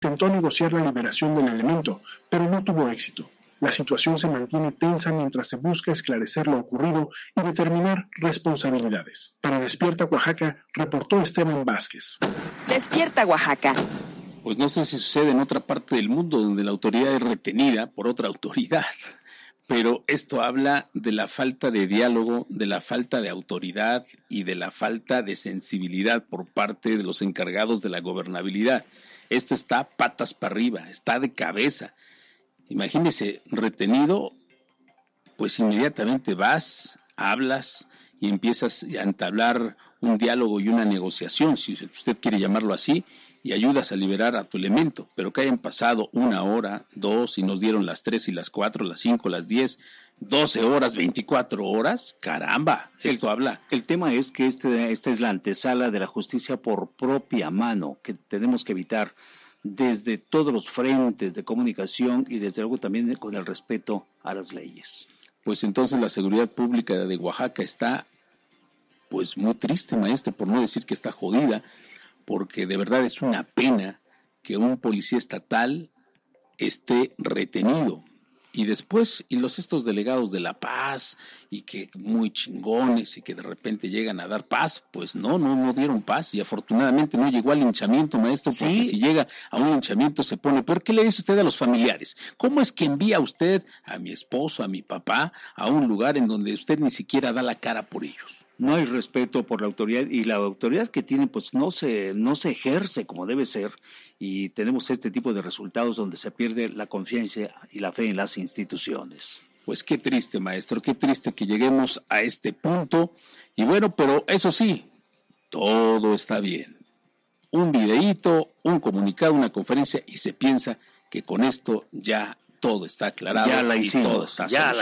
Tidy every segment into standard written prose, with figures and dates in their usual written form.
intentó negociar la liberación del elemento, pero no tuvo éxito. La situación se mantiene tensa mientras se busca esclarecer lo ocurrido y determinar responsabilidades. Para Despierta Oaxaca, reportó Esteban Vázquez. Despierta Oaxaca. Pues no sé si sucede en otra parte del mundo donde la autoridad es retenida por otra autoridad, pero esto habla de la falta de diálogo, de la falta de autoridad y de la falta de sensibilidad por parte de los encargados de la gobernabilidad. Esto está patas para arriba, está de cabeza. Imagínese, retenido, pues inmediatamente vas, hablas y empiezas a entablar un diálogo y una negociación, si usted quiere llamarlo así, y ayudas a liberar a tu elemento, pero que hayan pasado 1 hora, 2, y nos dieron las 3 y las 4, las 5, las 10, 12 horas, 24 horas, caramba, esto habla. El tema es que esta es la antesala de la justicia por propia mano, que tenemos que evitar desde todos los frentes de comunicación y desde luego también con el respeto a las leyes. Pues entonces la seguridad pública de Oaxaca está pues muy triste, maestro, por no decir que está jodida, porque de verdad es una pena que un policía estatal esté retenido. Y después, estos delegados de la paz, y que muy chingones, y que de repente llegan a dar paz, pues no dieron paz, y afortunadamente no llegó al linchamiento, maestro, porque si llega a un linchamiento se pone peor. ¿Qué le dice usted a los familiares? ¿Cómo es que envía usted a mi esposo, a mi papá, a un lugar en donde usted ni siquiera da la cara por ellos? No hay respeto por la autoridad, y la autoridad que tiene pues no se ejerce como debe ser, y tenemos este tipo de resultados donde se pierde la confianza y la fe en las instituciones. Pues qué triste, maestro, qué triste que lleguemos a este punto. Y bueno, pero eso sí, todo está bien. Un videíto, un comunicado, una conferencia, y se piensa que con esto ya todo está aclarado. Ya la hicimos,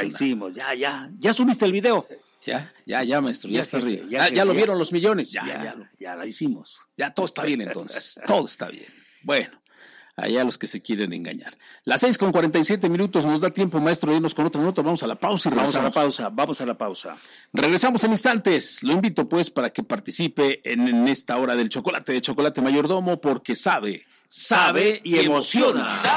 ¿Ya subiste el video? Ya, maestro, ya está arriba. Ya lo vieron los millones. Ya la hicimos. Ya todo está bien entonces, todo está bien. Bueno, allá los que se quieren engañar. Las 6:47 nos da tiempo, maestro, de irnos con otra nota. Vamos a la pausa y regresamos. Vamos a la pausa. Regresamos en instantes. Lo invito pues para que participe en esta hora del chocolate de Chocolate Mayordomo, porque sabe y emociona.